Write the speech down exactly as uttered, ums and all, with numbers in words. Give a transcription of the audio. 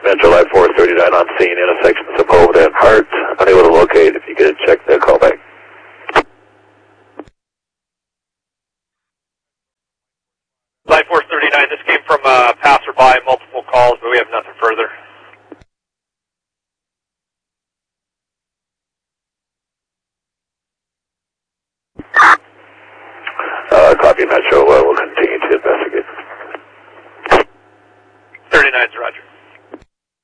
Metro Life four thirty-nine on scene, intersections of Hope and Hart. Unable to locate. If you could check the callback. Life four thirty-nine, this came from a passerby, multiple calls, but we have nothing further. Uh, copy Metro, uh, we'll